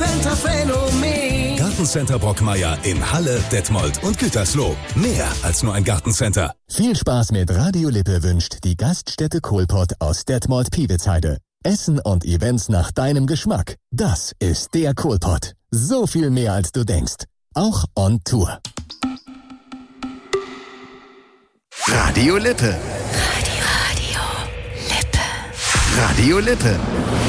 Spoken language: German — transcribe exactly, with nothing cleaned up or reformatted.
Gartencenter Phänomen. Gartencenter Brockmeier in Halle, Detmold und Gütersloh. Mehr als nur ein Gartencenter. Viel Spaß mit Radio Lippe wünscht die Gaststätte Kohlpott aus Detmold-Piewitzheide. Essen und Events nach deinem Geschmack. Das ist der Kohlpott. So viel mehr als du denkst. Auch on Tour. Radio Lippe. Radio, Radio Lippe. Radio Lippe.